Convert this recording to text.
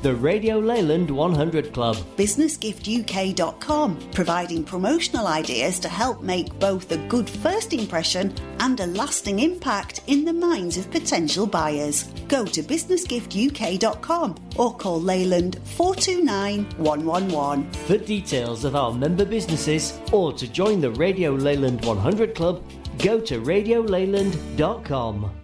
The Radio Leyland 100 Club. BusinessGiftUK.com, providing promotional ideas to help make both a good first impression and a lasting impact in the minds of potential buyers. Go to BusinessGiftUK.com or call Leyland 429 111. For details of our member businesses or to join the Radio Leyland 100 Club, go to radioleyland.com.